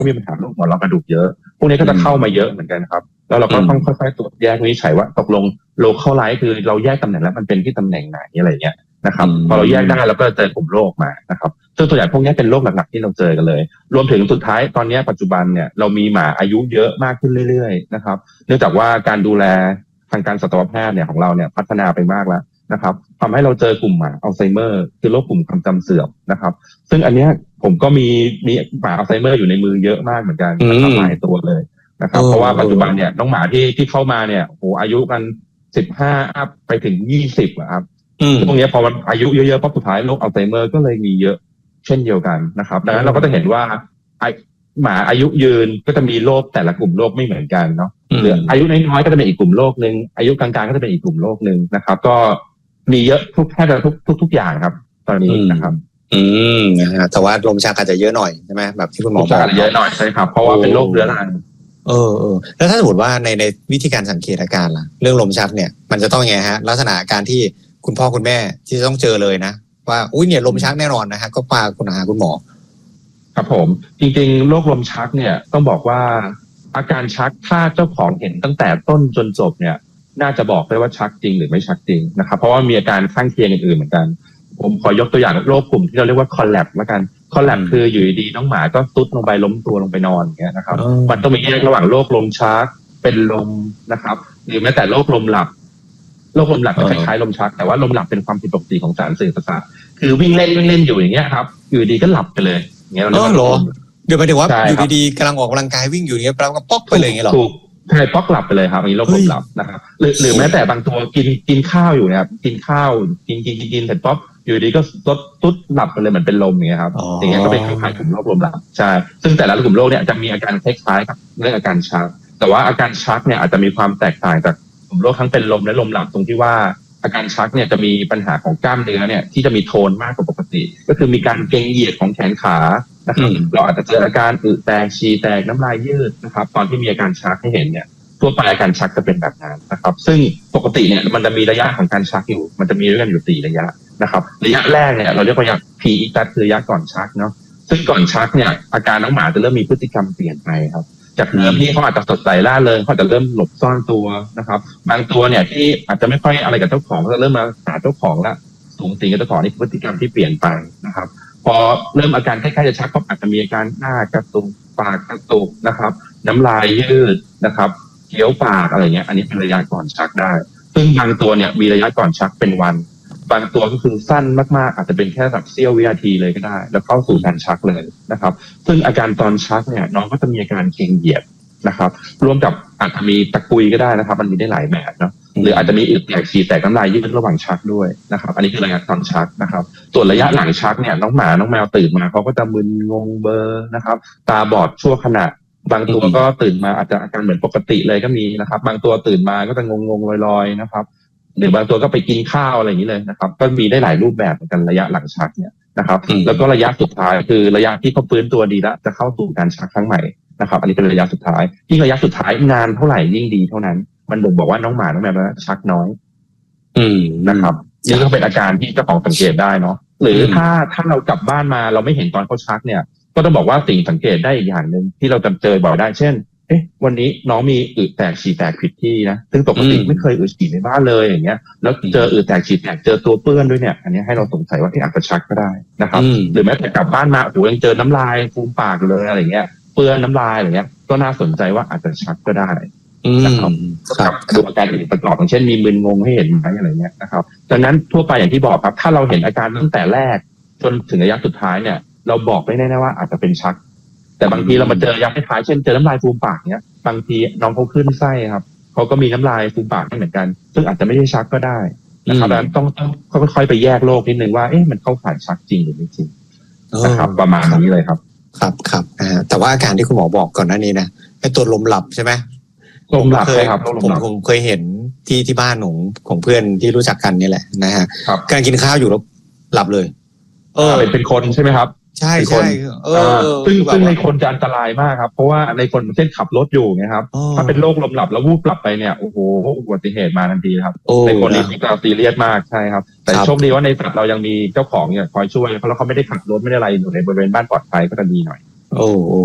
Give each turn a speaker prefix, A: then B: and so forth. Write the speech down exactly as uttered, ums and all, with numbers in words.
A: ก็มีปัญหาโรคหมอนรองกระดูกเยอะพวกนี้ก็จะเข้ามาเยอะเหมือนกันครับแล้วเราก็ต้องค่อยๆตรวจแยกวินิจฉัยว่าตกลง localize คือเราแยกตำแหน่งแล้วมันเป็นที่ตำแหน่งไหนอะไรเงี้ยนะครับพอเราแยกได้เราก็เจอกลุ่มโรคมานะครับซึ่งตัวอย่างพวกนี้เป็นโรคหลักๆที่เราเจอกันเลยรวมถึงสุดท้ายตอนนี้ปัจจุบันเนี่ยเรามีหมาอายุเยอะมากขึ้นเรื่อยๆนะครับเนื่องจากว่าการดูแลทางการสัตวแพทย์เนี่ยของเราเนี่ยพัฒนาไปมากแล้วนะครับทำให้เราเจอกลุ่มหมาอัลไซเมอร์คือโรคกลุ่มความจำเสื่อมนะครับซึ่งอันเนี้ยผมก็มีมีหมาอัลไซเมอร์อยู่ในมือเยอะมากเหมือนกันนะครับหลายตัวเลยนะครับเพราะว่าปัจจุบันเนี่ยน้องหมาที่ที่เข้ามาเนี่ยโหอายุกันสิบห้าอัพไปถึงยี่สิบอ่ะครับพวกนี้พอมันอายุเยอะๆปั๊บสุดท้ายโรคอัลไซเมอร์ก็เลยมีเยอะเช่นเดียวกันนะครับดังนั้นเราก็จะเห็นว่าไอหมาอายุยืนก็จะมีโรคแต่ละกลุ่มโรคไม่เหมือนกันเนาะหรืออายุน้อยๆก็จะเป็นอีกกลุ่มโรคนึงอายุกลางๆก็จะเป็นอีกกลุ่มโรคนึงนะครับก็มีเยอะทุกแทบจะทุกทุกทุกอย่างครับตอนนี้นะครับ
B: อืมนะฮะแต่ว่าลมชักอาจจะเยอะหน่อยใช่ไหมแบบที่คุณหมอบอก
A: เยอะหน่อยใช่ครับเพราะว่าเป็นโรคเรื้อรัง
B: เออเออแล้วถ้าสมมติว่าในในวิธีการสังเกตอาการล่ะเรื่องลมชักเนี่ยมันจะต้องยังไงฮะลักษณะอาการที่คุณพ่อคุณแม่ที่จะต้องเจอเลยนะว่าอุ้ยเนี่ยลมชักแน่นอนนะฮะก็พาคุณหาคุณหมอ
A: ครับผมจริงๆโรคลมชักเนี่ยต้องบอกว่าอาการชักถ้าเจ้าของเห็นตั้งแต่ต้นจนจบเนี่ยน่าจะบอกได้ว่าชักจริงหรือไม่ชักจริงนะครับเพราะว่ามีอาการข้างเคียงอื่นๆเหมือนกันผมขอยกตัวอย่างโรคกลุ่มที่เราเรียกว่าคอลแลปแล้วกันคอลแลปคืออยู่ดีๆน้องหมาก็ซุดลงไปล้มตัวลงไปนอนอย่างเงี้ยนะครับมันต้องมีแยกระหว่างโรคลมชักเป็นลมนะครับหรือแม้แต่โรคลมหลับโรคลมหลับคล้ายๆลมชักแต่ว่าลมหลับเป็นความผิดปกติของสารสื่อประสาทคือวิ่งเล่นวิ่งเล่นอยู่อย่างเงี้ยครับอยู่ดีก็หลับไปเลยอย่างเงี้ยเราเรียกว่า
B: เดี๋ยวไปถึงว่าอยู่ดีๆกำลังออกกำลังกายวิ่งอยู่อย่างเงี้ยแล้วก็ป๊อกไปเลยอย่างเงี้ยหรอ
A: ใช่ป๊อกหลับไปเลยครับมีโรคลมหลับนะครับหรือหรือแม้แต่บางตัวกินกินข้าวอยู่เนี่ยกินข้าวกินกินกินกินเสร็จป๊อกอยู่ดีก็ซุดซุดหลับไปเลยเหมือนเป็นลมอย่างเงี้ยครับอย่างเงี้ยก็เป็นคล้ายๆกลุ่มโรคลมหลับใช่ซึ่งแต่ละกลุ่มโรคเนี่ยจะมีอาการคล้ายๆกับเรื่องอาการชักแต่ว่าอาการชักเนี่ยอาจจะมีความแตกต่างจากกลุ่มโรคทั้งเป็นลมและลมหลับตรงที่ว่าอาการชักเนี่ยจะมีปัญหาของกล้ามเนื้อเนี่ยที่จะมีโทนมากกว่าปกติก็คือมีการเกร็งเหยียดของแขนขานะครับเราอาจจะเจออาการอึแตกฉี่แตกน้ำลายยืดนะครับตอนที่มีอาการชักให้เห็นเนี่ยทั่วไปอาการชักจะเป็นแบบนั้นนะครับซึ่งปกติเนี่ยมันจะมีระยะของการชักอยู่มันจะมีด้วยกันอยู่สี่ระยะนะครับระยะแรกเนี่ยเราเรียกว่าระยะ พี อี ที คือระยะก่อนชักเนาะซึ่งก่อนชักเนี่ยอาการน้องหมาจะเริ่มมีพฤติกรรมเปลี่ยนไปครับจากเดิมที่เขาอาจจะสดใสร่าเริงเขาจะเริ่มหลบซ่อนตัวนะครับบางตัวเนี่ยที่อาจจะไม่ค่อยอะไรกับเจ้าของก็จะเริ่มมาหาเจ้าของละสูงสิงกับเจ้าของนี่พฤติกรรมที่เปลี่ยนไปนะครับพอเริ่มอาการใกล้ๆจะชักก็อาจจะมีอาการหน้ากระตุกปากกระตุกนะครับน้ำลายยืดนะครับเคี้ยวปากอะไรเงี้ยอันนี้เป็นระยะก่อนชักได้ซึ่งบางตัวเนี่ยมีระยะก่อนชักเป็นวันบางตัวก็คือสั้นมากๆอาจจะเป็นแค่แบบเสี้ยววินาทีเลยก็ได้แล้วเข้าสู่การชักเลยนะครับซึ่งอาการตอนชักเนี่ยน้องก็จะมีอาการเกร็งเหยียดนะครับร่วมกับอาจจะมีตะกุยก็ได้นะครับมันมีได้หลายแบบเนาะหรืออาจจะมีอึแตกฉี่แตกน้ำลายยืดระหว่างชักด้วยนะครับอันนี้คือระยะตอนชักนะครับส่วนระยะหลังชักเนี่ยน้องหมาน้องแมวตื่นมาเขาก็จะมึนงงเบลอนะครับตาบอดชั่วขณะบางตัวก็ตื่นมาอาจจะอาการเหมือนปกติเลยก็มีนะครับบางตัวตื่นมาก็จะงงงลอยๆนะครับหรือบางตัวก็ไปกินข้าวอะไรอย่างนี้เลยนะครับก็มีได้หลายรูปแบบเหมือนกันระยะหลังชักเนี่ยนะครับแล้วก็ระยะสุดท้ายคือระยะที่เขาฟื้นตัวดีแล้วจะเข้าสู่การชักครั้งใหม่นะครับอันนี้เป็นระยะสุดท้ายยิ่งระยะสุดท้ายนานเท่าไหร่ยิ่งดีเท่านั้นมันบ่งบอกว่าน้องหมาน้องแมวชักน้อยอืมนะครับนี่ก็เป็นอาการที่เจ้าของสังเกตได้เนาะหรือถ้าถ้าเรากลับบ้านมาเราไม่เห็นตอนเขาชักเนี่ยก็ต้องบอกว่าสิ่งสังเกตได้อีกอย่างนึงที่เราจะเจอบ่อยได้เช่นเอ๊ะวันนี้น้องมีอึแตกฉี่แตกผิดที่นะซึ่งปกติไม่เคยอึฉี่ในบ้านเลยอย่างเงี้ยแล้วเจออึแตกฉี่แตกเจอตัวเปื้อนด้วยเนี่ยอันนี้ให้เราสงสัยว่าที่อาจจะชักก็ได้นะครับหรือแม้แต่กลับบ้านมาโอ้โหยังเจอน้ำลายฟูมปากเลยอะไรเงี้ยเปื้อนน้ำลายอะไรเงี้ยก็น่าสนใจว่าอาจจะชักก็ได้นะครับกับดูอาการอื่นประกอบอย่างเช่นมีมึนงงให้เห็นไหมอะไรเงี้ยนะครับดังนั้นทั่วไปอย่างที่บอกครับถ้าเราเห็นอาการตั้งแต่แรกจนถึงระยะสุดท้ายเนี่ยเราบอกได้แน่ๆว่าอาจจะเป็นชักแต่บางทีเรามาเจอระยะท้ายเช่นเจอน้ำลายฟูมปากเนี้ยบางทีน้องเขาขึ้นไส้ครับเขาก็มีน้ำลายฟูมปากให้เหมือนกันซึ่งอาจจะไม่ใช่ชักก็ได้นะครับดังนั้นต้องต้องค่อยๆไปแยกโรคนิดนึงว่าเอ๊ะมันเข้าข่ายชักจริงหรือไม่จริงนะครับประมาณนี้เลยครับ
B: ครับครับแต่ว่าอาการที่คุณหมอบอกก่อนหน้านี้นะไอ้ตัวลมหลับใช่ไหม
A: ลมหลับใช่ครับ
B: ผมผมเคยเห็นที่ที่บ้านของของเพื่อนที่รู้จักกันนี่แหละนะฮะการกินข้าวอยู่แล้วหลับเลย
A: เออเป็นคนใช่ไหมครับ
B: ใช่ใช่เออ
A: ซึ่งซึ่งในคนจะอันตรายมากครับเพราะว่าในคนเช่นขับรถอยู่ไงครับถ้าเป็นโรคลมหลับแล้ววูบหลับไปเนี่ยโอ้โหอุบัติเหตุมาทันทีครับในคนนี้ก็ซีเรียสมากใช่ครับแต่โชคดีว่าในสัตว์เรายังมีเจ้าของเนี่ยคอยช่วยเพราะเราเขาไม่ได้ขับรถไม่ได้อะไรอยู่ในบริเวณบ้านปลอดภัยก็จะดีหน่อย
B: โอ้